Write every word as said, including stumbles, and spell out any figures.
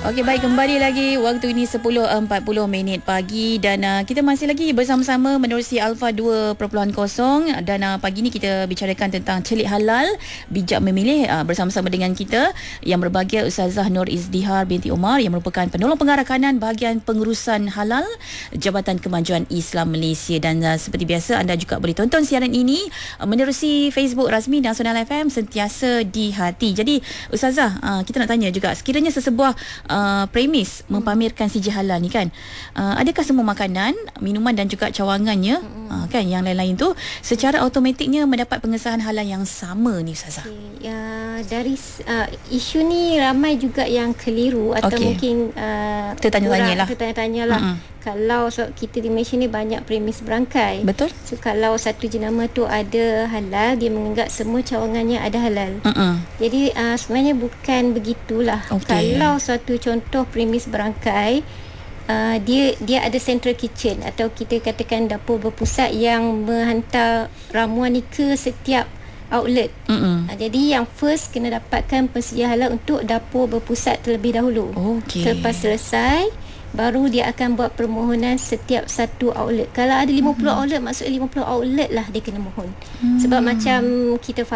Okey, baik, kembali lagi. Waktu ini sepuluh empat puluh minit pagi dan uh, kita masih lagi bersama-sama menerusi Alpha dua titik kosong dan uh, pagi ni kita bicarakan tentang celik halal, bijak memilih uh, bersama-sama dengan kita yang berbahagia Ustazah Nur Izdihar binti Umar yang merupakan penolong pengarah kanan bahagian pengurusan halal Jabatan Kemajuan Islam Malaysia. Dan uh, seperti biasa anda juga boleh tonton siaran ini uh, menerusi Facebook rasmi Nasional F M Sentiasa di Hati. Jadi Ustazah, uh, kita nak tanya juga, sekiranya sesebuah uh, premis mempamerkan sijil halal ni kan, uh, adakah semua makanan, minuman dan juga cawangannya hmm. uh, kan yang lain-lain tu secara automatiknya mendapat pengesahan halal yang sama ni Ustazah? Okay. Ya, dari uh, isu ni ramai juga yang keliru atau okay. mungkin uh, tertanya-tanya lah tertanya-tanya lah. Hmm. Kalau so, kita di Malaysia ni banyak premis berangkai. Betul. So kalau satu jenama tu ada halal, dia menganggap semua cawangannya ada halal. Uh-uh. Jadi uh, sebenarnya bukan begitulah. Okay. Kalau suatu contoh premis berangkai, uh, dia dia ada central kitchen atau kita katakan dapur berpusat yang menghantar ramuan ni ke setiap outlet. Uh, jadi yang first kena dapatkan persedia halal untuk dapur berpusat terlebih dahulu. Okay. Selepas selesai, baru dia akan buat permohonan setiap satu outlet. Kalau ada lima puluh hmm. outlet, maksudnya lima puluh outlet lah dia kena mohon. Hmm. Sebab macam kita